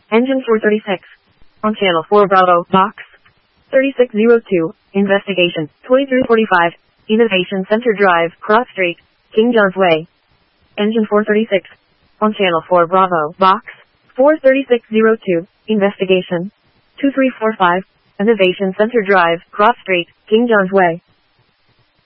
Engine 436. On Channel 4 Bravo, Box 3602, Investigation, 2345, Innovation Center Drive, Cross Street, King John's Way. Engine 436. On Channel 4 Bravo, Box 43602, Investigation, 2345, Innovation Center Drive, Cross Street, King John's Way.